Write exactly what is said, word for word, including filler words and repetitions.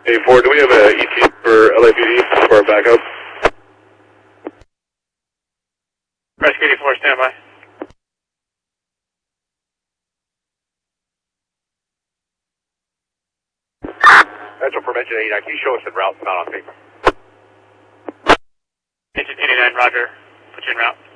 A four, do we have a E T for L A P D for our backup? Rescue eighty-four, standby. Metro Prevention eighty-nine, can you show us en route, not on paper? Agent eighty-nine, roger. Put you en route.